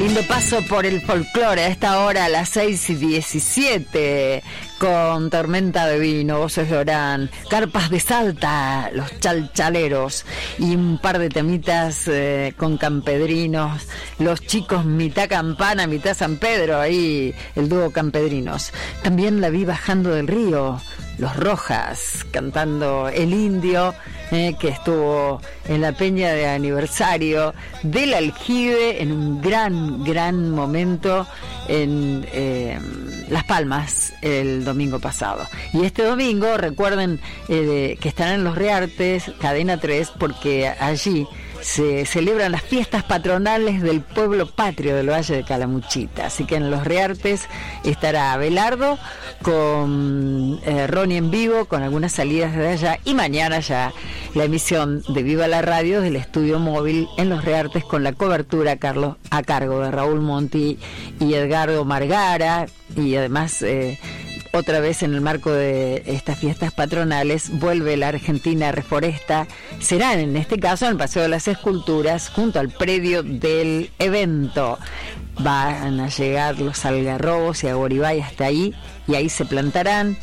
Lindo paso por el folclore a esta hora, a las 6:17, con Tormenta de Vino, Voces de Orán, Carpas de Salta, Los Chalchaleros y un par de temitas con campedrinos, Los Chicos mitad Campana, mitad San Pedro, ahí el dúo Campedrinos. También la vi bajando del río, Los Rojas, cantando El Indio, que estuvo en la peña de aniversario del Aljibe en un gran momento en Las Palmas el domingo pasado. Y este domingo, recuerden que estarán en Los Reartes, Cadena 3, porque allí se celebran las fiestas patronales del pueblo patrio del Valle de Calamuchita. Así que en Los Reartes estará Abelardo con Ronnie en vivo, con algunas salidas de allá, y mañana ya la emisión de Viva la Radio del estudio móvil en Los Reartes, con la cobertura a cargo de Raúl Monti y Edgardo Margara, y además otra vez en el marco de estas fiestas patronales vuelve la Argentina Reforesta. Será en este caso en el Paseo de las Esculturas, junto al predio del evento. Van a llegar los algarrobos y Agoribay hasta ahí, y ahí se plantarán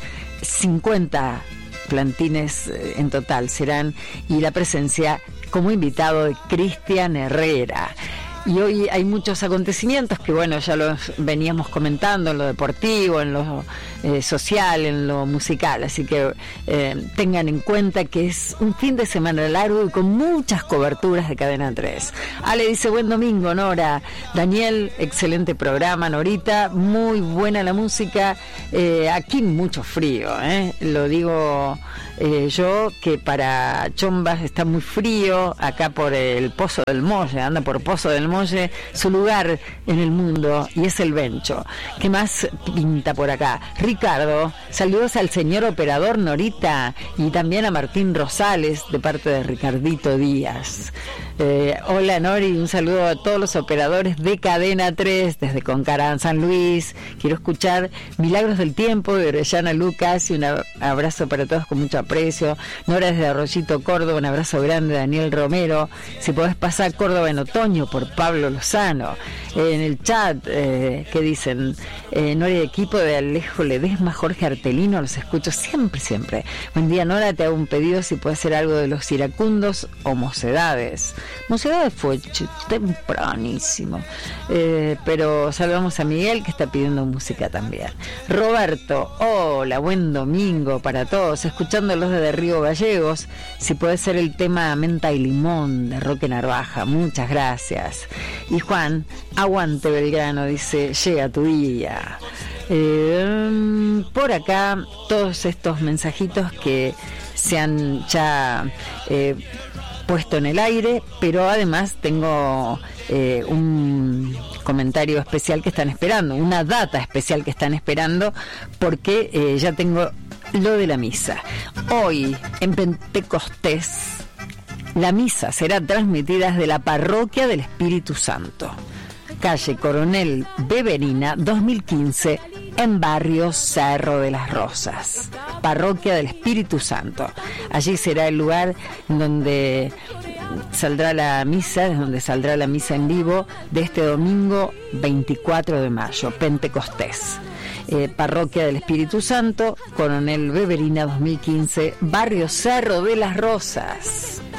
50 plantines en total serán, y la presencia como invitado de Cristian Herrera. Y hoy hay muchos acontecimientos que, bueno, ya los veníamos comentando en lo deportivo, en lo social, en lo musical. Así que tengan en cuenta que es un fin de semana largo y con muchas coberturas de Cadena 3. Ale dice, buen domingo, Nora. Daniel, excelente programa, Norita. Muy buena la música. Aquí mucho frío, lo digo yo, que para Chombas está muy frío. Acá por el Pozo del Molle, anda por Pozo del Molle, su lugar en el mundo, y es el Bencho. ¿Qué más pinta por acá? Ricardo, saludos al señor operador Norita, y también a Martín Rosales de parte de Ricardito Díaz. Hola Nori, un saludo a todos los operadores de Cadena 3 desde Concarán, San Luis. Quiero escuchar Milagros del Tiempo de Orellana Lucas, y un abrazo para todos con mucho aprecio. Nora desde Arroyito, Córdoba, un abrazo grande. Daniel Romero, si podés pasar Córdoba en otoño por Pablo Lozano. En el chat, ¿qué dicen? Nora y equipo de Alejo Ledesma, Jorge Artelino, los escucho siempre. Buen día, Nora, te hago un pedido si puede ser algo de Los Iracundos o Mocedades. Mocedades fue tempranísimo, pero saludamos a Miguel, que está pidiendo música también. Roberto, hola, buen domingo para todos, escuchándolos desde Río Gallegos, si puede ser el tema Menta y Limón de Roque Narvaja, muchas gracias. Y Juan, aguante Belgrano, dice, llega tu día. Por acá todos estos mensajitos que se han ya puesto en el aire, pero además tengo un comentario especial que están esperando, una data especial que están esperando, porque ya tengo lo de la misa. Hoy en Pentecostés la misa será transmitida desde la Parroquia del Espíritu Santo, calle Coronel Beverina 2015, en barrio Cerro de las Rosas, Parroquia del Espíritu Santo. Allí será el lugar donde saldrá la misa, desde donde saldrá la misa en vivo de este domingo 24 de mayo, Pentecostés. Parroquia del Espíritu Santo, Coronel Beverina 2015, barrio Cerro de las Rosas.